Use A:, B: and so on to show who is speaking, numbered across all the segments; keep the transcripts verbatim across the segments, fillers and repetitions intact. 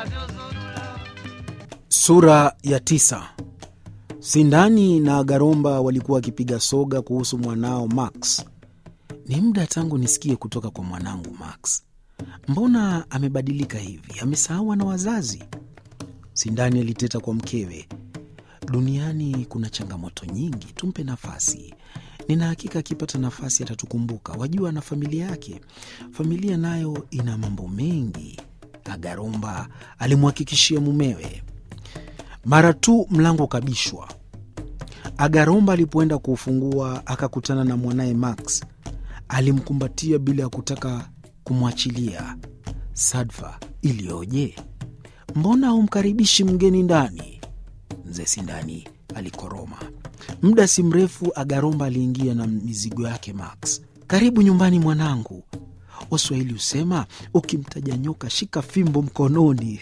A: Sura ya tisa. Sindani na Agaromba walikuwa wakipiga soga kuhusu mwanao Max. Ni muda tangu nisikie kutoka kwa mwanangu Max. Mbona amebadilika hivi? Amesahau na wazazi? Sindani aliteta kwa mkewe. Duniani kuna changamoto nyingi, tumpe nafasi. Nina hakika akipata nafasi atatukumbuka. Wajua na familia yake. Familia nayo ina mambo mengi, Agaromba alimhakikishia mumewe. Mara tu mlango kabishwa, Agaromba alipoenda kuufungua akakutana na mwanaye Max. Alimkumbatia bila ya kutaka kumwachilia. Sadfa ilioje! Mbona humkaribishi mgeni ndani? Mzee Sindani alikoroma. Muda si mrefu Agaromba aliingia na mizigo yake Max. Karibu nyumbani mwanangu. Waswahili husema ukimtaja nyoka shika fimbo mkononi.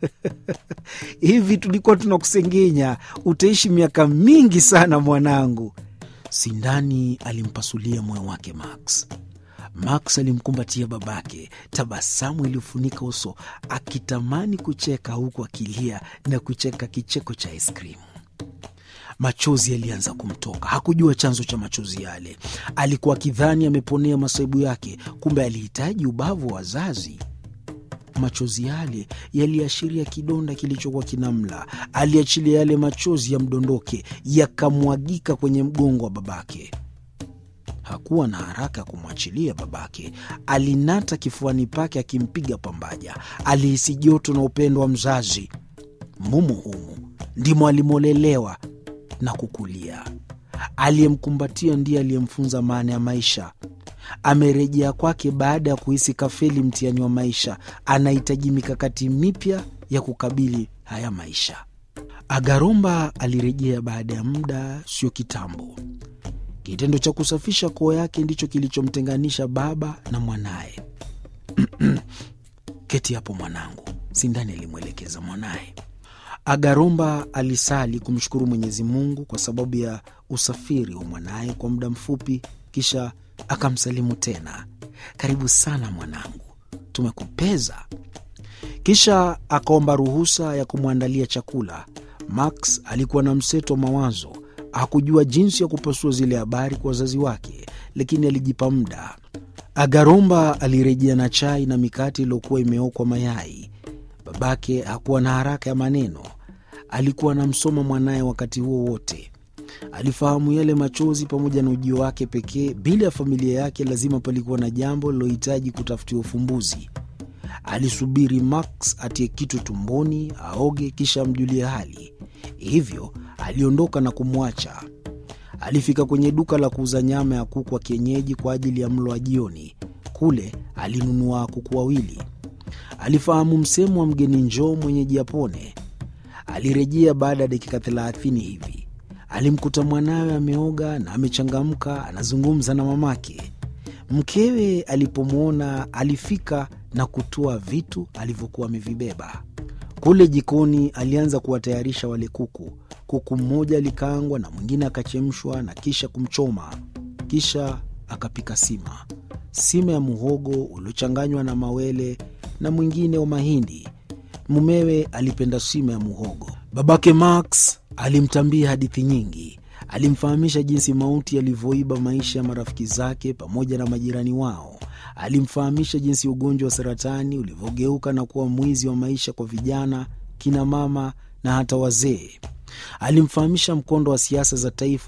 A: Hivi tulikuwa tunakusengenya, utaishi miaka mingi sana mwanangu. Sindani alimpasulia moyo wake Max. Max alimkumbatia babake, tabasamu ilifunika uso, akitamani kucheka huku akilia na kucheka kicheko cha ice cream. Machozi yalianza kumtoka. Hakujua chanzo cha machozi yale. Alikuwa kidhani ameponea masaibu yake, kumbe alihitaji ubavu wa wazazi. Machozi yale yaliashiria kidonda kilichokuwa kinamla. Aliachilia yale machozi yamdondoke, yakamwagika kwenye mgongo wa babake. Hakuwa na haraka kumwachilia babake. Alinata kifuani pake akimpiga pambaja. Alihisi joto na upendo wa mzazi. Mumu humu ndimo alimolelewa na kukulia. Aliyemkumbatia ndiye aliyemfunza maana ya maisha. Amerejea kwake baada ya kuhisi kafeli mtihani wa maisha. Anahitaji mikakati mipya ya kukabili haya maisha. Agaromba alirejea baada ya muda, sio kitambo. Kitendo cha kusafisha koo yake ndicho kilichomtenganisha baba na mwanaye. Keti hapo mwanangu, Sindani alimwelekeza mwanaye. Agaromba alisali kumshukuru Mwenyezi Mungu kwa sababu ya usafiri wa mwanaye kwa muda mfupi, kisha akamsalimu tena. Karibu sana mwanangu, tumekupeza. Kisha akaomba ruhusa ya kumwandalia chakula. Max alikuwa na mseto mawazo. Hakujua jinsi ya kupasua zile habari kwa wazazi wake, lakini alijipa muda. Agaromba alirejea na chai na mikate iliyokuwa imeokwa mayai. Babake hakuwa na haraka ya maneno. Alikuwa anamsoma mwanaye wakati huo wote. Alifahamu yale machozi pamoja na ujio wake pekee. Bila ya familia yake lazima palikuwa na jambo lilohitaji kutafutiwa ufumbuzi. Alisubiri Max atie kitu tumboni, aoge, kisha amjulie hali. Hivyo aliondoka na kumwacha. Alifika kwenye duka la kuuza nyama ya kuku wa kienyeji kwa ajili ya mlo wa jioni. Kule alinunua kuku wawili. Alifahamu msemo wa mgeni njoo mwenyeji apone. Alirejea baada ya dakika thelathini hivi. Alimkuta mwanawe ameoga na amechangamka, anazungumza na mamake. Mkewe alipomwona alifika na kutoa vitu alivyokuwa amevibeba. Kule jikoni alianza kuwatayarisha wale kuku. Kuku mmoja alikaangwa na mwingine akachemshwa na kisha kumchoma. Kisha akapika sima. Sima ya muhogo uliochanganywa na mawele na mwingine wa mahindi. Mumewe alipenda sima ya muhogo. Babake Max alimtambia hadithi nyingi. Alimfahamisha jinsi mauti yalivyoiba maisha ya marafiki zake pamoja na majirani wao. Alimfahamisha jinsi ugonjwa wa saratani ulivyogeuka na kuwa mwizi wa maisha kwa vijana, kina mama na hata wazee. Alimfahamisha mkondo wa siasa za taifa